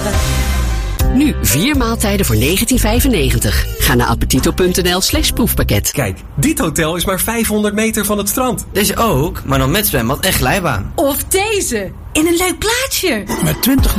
jaren. Nu 4 maaltijden voor €19,95. Ga naar appetito.nl/proefpakket. Kijk, dit hotel is maar 500 meter van het strand. Deze ook, maar dan met zwembad en glijbaan. Of deze, in een leuk plaatsje. Met 20.000